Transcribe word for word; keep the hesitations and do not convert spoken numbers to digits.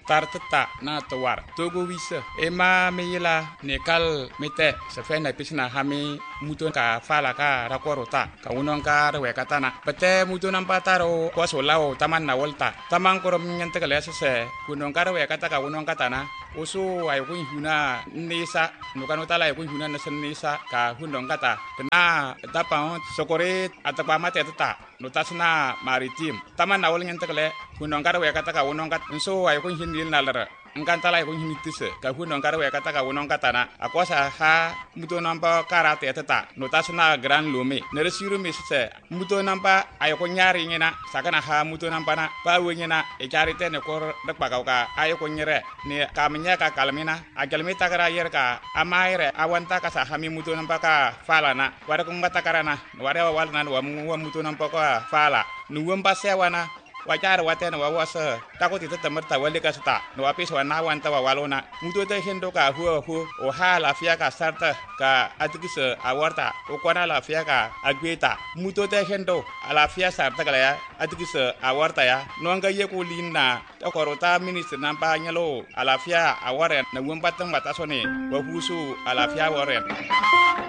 tartata na tawar togo wisa ema meyila nekal mete sefena pisna hami muton ka fala ka rakorota ka unon ka rewe katana pete muton ampataro kwaso lao taman na volta taman korom nyante kale sese kunon ka rewe kataka unon katana usu ay kun huna nisa nukano tala ay kun huna nasen nisa ka hundong kata na tapa sokore atapa mate tata notasna maritim taman na wol nyante kale kunon ka rewe kataka unon kat so ay kun hinil nalara ngantala ay kun hinitise ka hundong ka rewe kataka unon katana akwasa ha muton ampa karate tata notasna gran lume neresiru misse muton ampa ay kun nyari ngina sakana ha muton ampa na pa wenyina e charite ne kor dakpa ka ay kun nyere ni kaminya ka kalmina agalmi takara yer ka amaire awanta ka sa hami muton ampa ka fala na wara kun batakarana wara walna wa mu muton ampa ka fala nuwam pasewana wajar watena wa wasa takoti tetemerta wale ka sta no apis wana wanta wa walona muto te hendo ka hu hu o ha la fia ka sarta ka atikise awarta o kwana la fia ka agweta muto te hendo ala fia sarta kala ya atikise awarta ya no anga ye ko linna to korota minister nampa nyalo ala fia aware na wumpa tang batasone wa husu ala fia waren